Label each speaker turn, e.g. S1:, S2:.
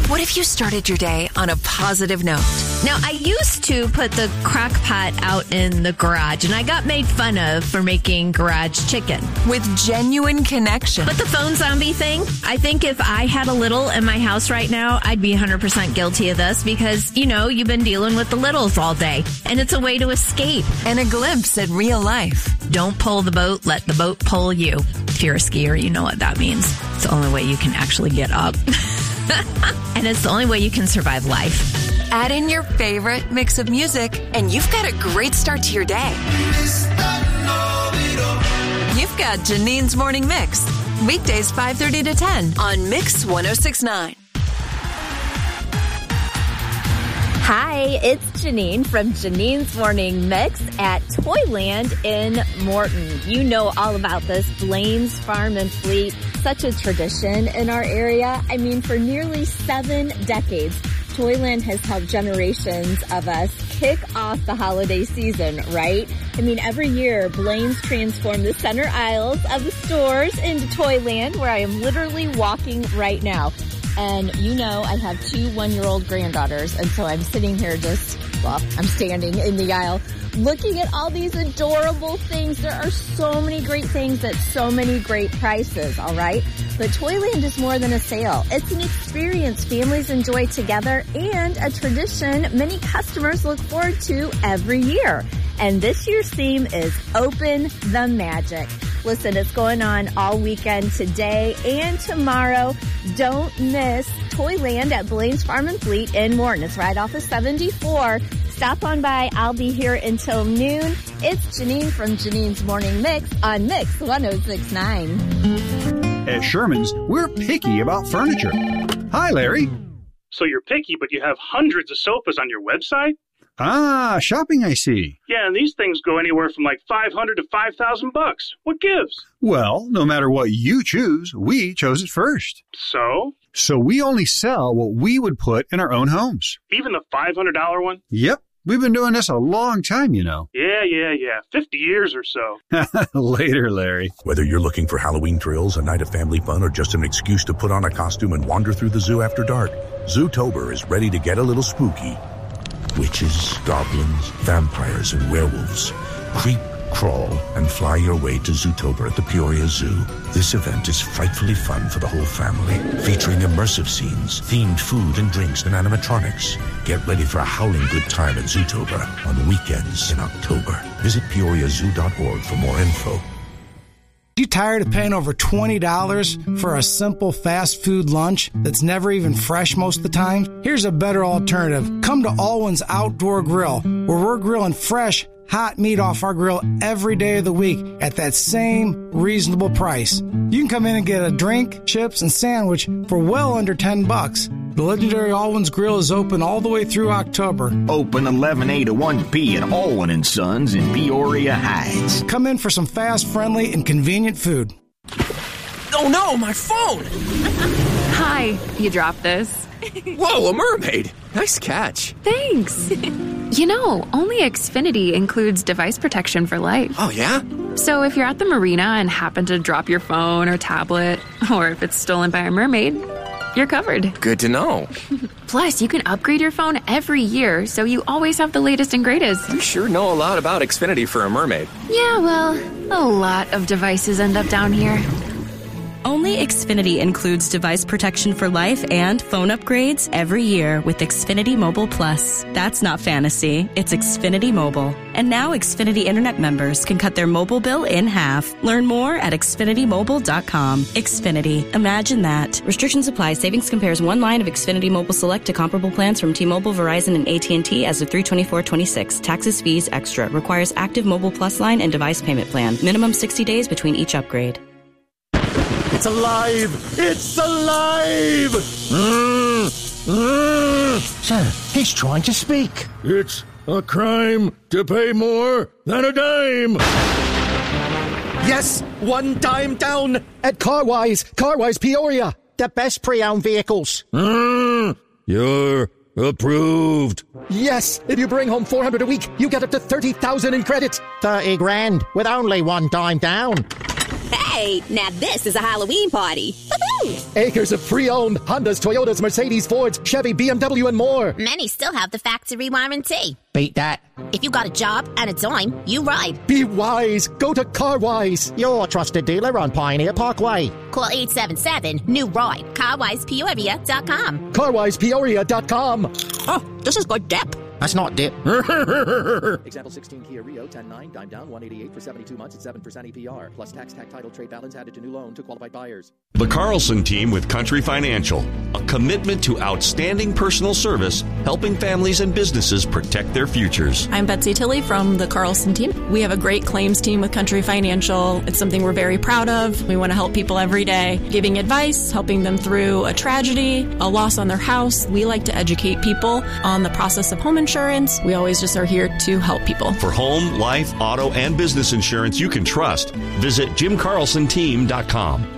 S1: What if you started your day on a positive note?
S2: Now, I used to put the crock pot out in the garage, and I got made fun of for making garage chicken.
S1: With genuine connection.
S2: But the phone zombie thing, I think if I had a little in my house right now, I'd be 100% guilty of this because, you know, you've been dealing with the littles all day, and it's a way to escape.
S1: And a glimpse at real life.
S2: Don't pull the boat, let the boat pull you. If you're a skier, you know what that means. It's the only way you can actually get up. And it's the only way you can survive life.
S1: Add in your favorite mix of music, and you've got a great start to your day. You've got Janine's Morning Mix. Weekdays 5:30 to 10 on Mix 106.9.
S3: Hi, it's Janine from Janine's Morning Mix at Toyland in Morton. You know all about this Blaine's Farm and Fleet, such a tradition in our area. I mean, for nearly 7 decades, Toyland has helped generations of us kick off the holiday season, right? I mean, every year, Blaine's transform the center aisles of the stores into Toyland, where I am literally walking right now. And you know, I have 2 one-year-old granddaughters, and so I'm sitting here I'm standing in the aisle looking at all these adorable things. There are so many great things at so many great prices, all right? But Toyland is more than a sale. It's an experience families enjoy together and a tradition many customers look forward to every year. And this year's theme is Open the Magic. Listen, it's going on all weekend today and tomorrow. Don't miss Toyland at Blaine's Farm and Fleet in Morton. It's right off of 74. Stop on by. I'll be here until noon. It's Janine from Janine's Morning Mix on Mix 106.9.
S4: At Sherman's, we're picky about furniture. Hi, Larry.
S5: So you're picky, but you have hundreds of sofas on your website?
S4: Ah, shopping, I see.
S5: Yeah, and these things go anywhere from like $500 to $5,000. What gives?
S4: Well, no matter what you choose, we chose it first.
S5: So?
S4: So we only sell what we would put in our own homes.
S5: Even the $500 one?
S4: Yep. We've been doing this a long time, you know.
S5: Yeah. 50 years or so.
S4: Later, Larry.
S6: Whether you're looking for Halloween thrills, a night of family fun, or just an excuse to put on a costume and wander through the zoo after dark, Zootober is ready to get a little spooky. Witches, goblins, vampires, and werewolves. Creep, crawl, and fly your way to Zootober at the Peoria Zoo. This event is frightfully fun for the whole family, featuring immersive scenes, themed food and drinks, and animatronics. Get ready for a howling good time at Zootober on weekends in October. Visit PeoriaZoo.org for more info.
S7: You tired of paying over $20 for a simple fast food lunch that's never even fresh most of the time? Here's a better alternative. Come to Alwyn's Outdoor Grill, where we're grilling fresh, hot meat off our grill every day of the week at that same reasonable price. You can come in and get a drink, chips, and sandwich for well under $10. The legendary Alwyn's Grill is open all the way through October.
S8: Open 11 to 1 p. at Alwyn & Sons in Peoria Heights.
S7: Come in for some fast, friendly, and convenient food.
S9: Oh no, my phone!
S10: Hi, you dropped this.
S9: Whoa, a mermaid! Nice catch.
S10: Thanks. You know, only Xfinity includes device protection for life.
S9: Oh, yeah?
S10: So if you're at the marina and happen to drop your phone or tablet, or if it's stolen by a mermaid, you're covered.
S9: Good to know.
S10: Plus, you can upgrade your phone every year, so you always have the latest and greatest.
S9: You sure know a lot about Xfinity for a mermaid.
S10: Yeah, well, a lot of devices end up down here.
S11: Only Xfinity includes device protection for life and phone upgrades every year with Xfinity Mobile Plus. That's not fantasy, it's Xfinity Mobile. And now Xfinity Internet members can cut their mobile bill in half. Learn more at XfinityMobile.com. Xfinity. Imagine that. Restrictions apply. Savings compares one line of Xfinity Mobile Select to comparable plans from T-Mobile, Verizon, and AT&T as of 3/24/26. Taxes, fees, extra. Requires active Mobile Plus line and device payment plan. Minimum 60 days between each upgrade.
S12: It's alive! It's alive!
S8: Sir, he's trying to speak.
S12: It's a crime to pay more than a dime!
S13: Yes, one dime down!
S14: At Carwise Peoria, the best pre-owned vehicles.
S12: You're approved.
S14: Yes, if you bring home $400 a week, you get up to $30,000 in credit.
S15: 30 grand with only one dime down.
S16: Hey, now this is a Halloween party.
S14: Acres of pre-owned Hondas, Toyotas, Mercedes, Fords, Chevy, BMW, and more.
S15: Many still have the factory warranty.
S14: Beat that.
S15: If you got a job and a dime, you ride.
S14: Be wise. Go to CarWise, your trusted dealer on Pioneer Parkway.
S15: Call 877-NEW-RIDE. CarWisePeoria.com.
S14: CarWisePeoria.com.
S15: Oh, this is good dip.
S14: That's not dip.
S16: Example 16 Kia Rio 10.9, dime down, 188 for 72 months at 7% APR. Plus tax, title, trade balance added to new loan to qualified buyers.
S17: The Carlson Team with Country Financial. A commitment to outstanding personal service, helping families and businesses protect their futures.
S18: I'm Betsy Tilley from the Carlson Team. We have a great claims team with Country Financial. It's something we're very proud of. We want to help people every day, giving advice, helping them through a tragedy, a loss on their house. We like to educate people on the process of home insurance. We always just are here to help people.
S17: For home, life, auto, and business insurance you can trust, visit JimCarlsonTeam.com.